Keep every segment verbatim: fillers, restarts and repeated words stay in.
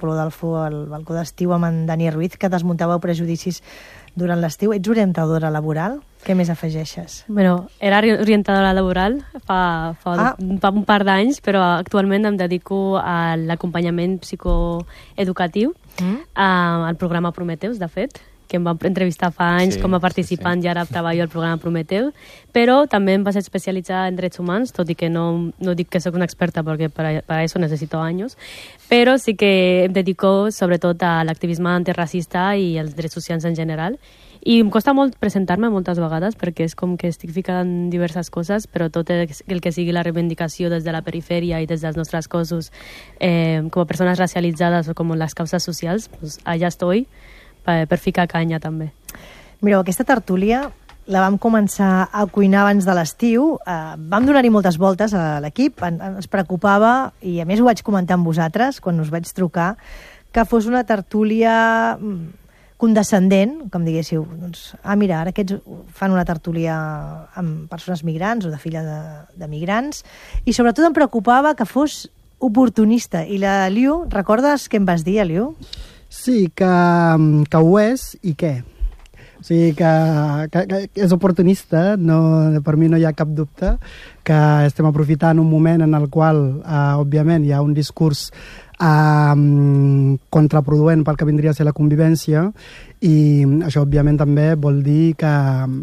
Apolo Dalfo al balcó d'estiu amb en Dani Ruiz, que desmuntàveu prejudicis durant l'estiu. Ets orientadora laboral? Què més afegeixes? Bueno, era orientadora laboral fa, fa, ah. fa un par d'anys, però actualment em dedico a l'acompanyament psicoeducatiu, mm. uh, al programa Prometeus, de fet, que em va entrevistar fa anys sí, com a participant sí, sí. i ara treballo al programa Prometeu, però també em vaig especialitzar en drets humans, tot i que no, no dic que soc una experta perquè para, para eso necesito años, però sí que em dedico sobretot a l'activisme antiracista i als drets socials en general. I em costa molt presentar-me moltes vegades perquè és com que estic ficada en diverses coses, però tot el que sigui la reivindicació des de la perifèria i des dels nostres cossos eh, com a persones racialitzades o com les causes socials, pues allà estoy per, per ficar canya també. Mireu, aquesta tertúlia la vam començar a cuinar abans de l'estiu, eh, vam donar-hi moltes voltes a l'equip, en, ens preocupava, i a més ho vaig comentar amb vosaltres quan us vaig trucar, que fos una tertúlia condescendent, com diguéssiu, doncs, ah, mira, ara aquests fan una tertúlia amb persones migrants o de filles de, de migrants, i sobretot em preocupava que fos oportunista. I la Liu, recordes què em vas dir, Liu? Sí, que, que ho és i què? O sigui, que, que, que és oportunista, no, per mi no hi ha cap dubte, que estem aprofitant un moment en el qual, eh, òbviament, hi ha un discurs eh, contraproduent pel que vindria a ser la convivència, i això, òbviament, també vol dir que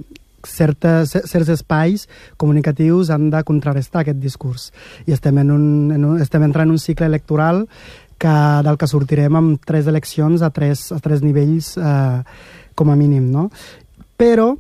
certes, certs espais comunicatius han de contrarrestar aquest discurs. I estem, en un, en un, estem entrant en un cicle electoral que, del que sortirem amb tres eleccions a tres, a tres nivells eh, com a mínim, no? Però,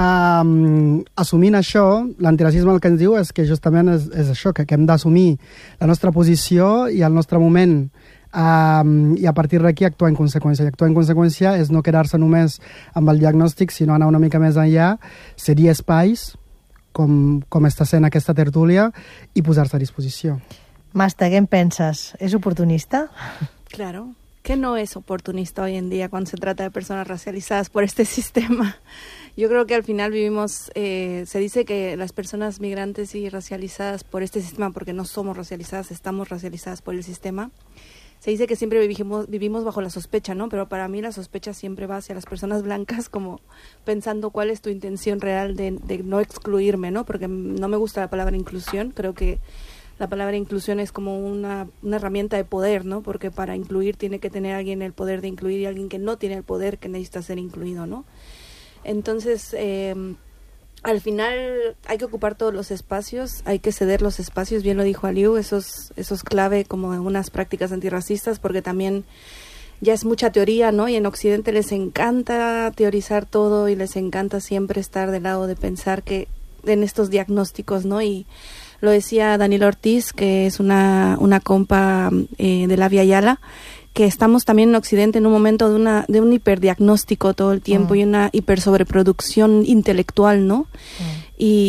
eh, assumint això, l'antiracisme el que ens diu és que justament és, és això, que, que hem d'assumir la nostra posició i el nostre moment, eh, i a partir d'aquí actuar en conseqüència. I actuar en conseqüència és no quedar-se només amb el diagnòstic, sinó anar una mica més enllà, cedir espais, com, com està sent aquesta tertúlia, i posar-se a disposició. Masta, ¿qué piensas? ¿Es oportunista? Claro, que no es oportunista hoy en día cuando se trata de personas racializadas por este sistema. Yo creo que al final vivimos, eh, se dice que las personas migrantes y racializadas por este sistema, porque no somos racializadas, estamos racializadas por el sistema, se dice que siempre vivimos, vivimos bajo la sospecha, ¿no? Pero para mí la sospecha siempre va hacia las personas blancas, como pensando cuál es tu intención real de, de no excluirme, ¿no? Porque no me gusta la palabra inclusión, creo que la palabra inclusión es como una, una herramienta de poder, ¿no? Porque para incluir tiene que tener alguien el poder de incluir y alguien que no tiene el poder que necesita ser incluido, ¿no? Entonces, eh, al final hay que ocupar todos los espacios, hay que ceder los espacios, bien lo dijo Aliu, eso es, eso es clave como en unas prácticas antirracistas, porque también ya es mucha teoría, ¿no? Y en Occidente les encanta teorizar todo y les encanta siempre estar del lado de pensar que en estos diagnósticos, ¿no? Y lo decía Daniela Ortiz, que es una, una compa eh, de la Via Yala, que estamos también en Occidente en un momento de una de un hiperdiagnóstico todo el tiempo mm. y una hipersobreproducción intelectual, ¿no? Mm.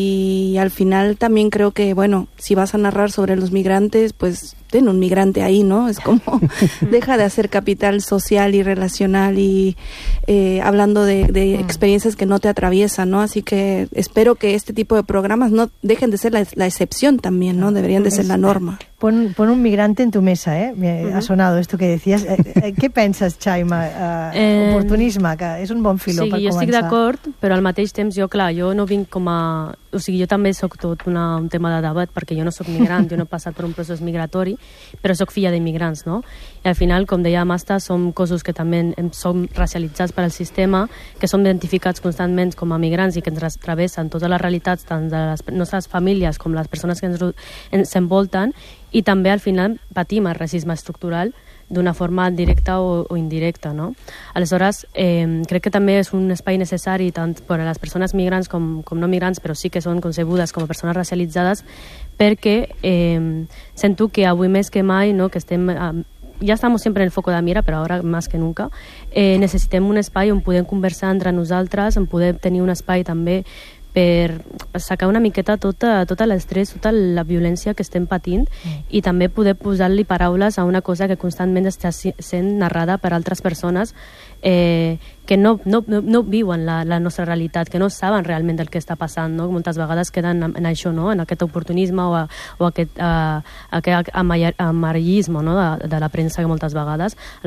Y al final también creo que, bueno, si vas a narrar sobre los migrantes, pues ten un migrante ahí, ¿no? Es como, deja de hacer capital social y relacional y eh, hablando de, de mm. experiencias que no te atraviesan, ¿no? Así que espero que este tipo de programas no dejen de ser la, la excepción también, ¿no? Deberían de ser la norma. Pon, pon un migrante en tu mesa, ¿eh? Me uh-huh. ha sonado esto que decías. Eh, ¿Qué penses, Chaima? Uh, eh, oportunisme, que és un bon filó sí, per començar. Sí, jo estic d'acord, però al mateix temps jo, clar, jo no vinc com a... O sigui, jo també soc tot una, un tema de debat, perquè jo no soc migrant, jo no he passat per un procés migratori, però soc filla d'immigrants, no? I al final, com deia Masta, som cossos que també som racialitzats per al sistema, que som identificats constantment com a migrants i que ens travessen totes les realitats, tant de les nostres famílies com les persones que ens, ens envolten, i també al final patim el racisme estructural d'una forma directa o, o indirecta, no? Aleshores, eh, crec que també és un espai necessari tant per a les persones migrants com, com no migrants, però sí que són concebudes com a persones racialitzades, perquè eh, sento que avui més que mai, no, que estem... Eh, ya estamos siempre en el foco de mira, però ara més que nunca, eh, necessitem un espai on podem conversar entre nosaltres, on podem tenir un espai també per sacar una miqueta tota, tota l'estrès, tota la violència que estem patint mm. i també poder posar-li paraules a una cosa que constantment està sent narrada per altres persones eh, que no, no, no viuen la, la nostra realitat, que no saben realment el que està passant, no? Moltes vegades queden en, en això, no? En aquest oportunisme o, a, o aquest, a, aquest amarillisme, no? de, de la premsa, que moltes vegades